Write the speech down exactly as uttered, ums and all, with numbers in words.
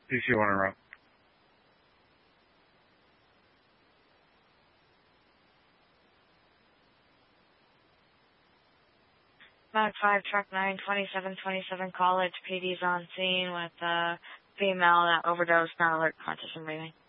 P C one en route. Mac five, Truck nine, twenty-seven twenty-seven College, P D's on scene with a female that overdosed, not alert, conscious and breathing.